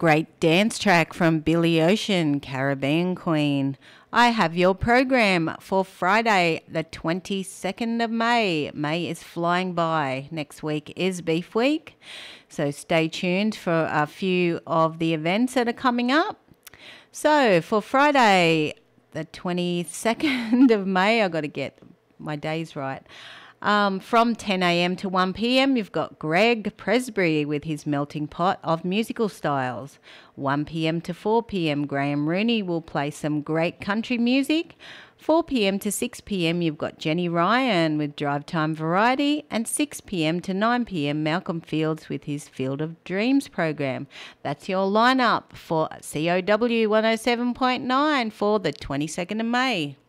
great dance track from Billy Ocean, Caribbean Queen. I have your program for Friday, the 22nd of May. May is flying by. Next week is Beef Week. So stay tuned for a few of the events that are coming up. So for Friday, the 22nd of May, I've got to get my days right. From 10 a.m. to 1 p.m, you've got Greg Presbury with his melting pot of musical styles. 1 p.m. to 4 p.m, Graham Rooney will play some great country music. 4 p.m. to 6 p.m, you've got Jenny Ryan with Drive Time Variety. And 6 p.m. to 9 p.m, Malcolm Fields with his Field of Dreams program. That's your lineup for COW 107.9 for the 22nd of May.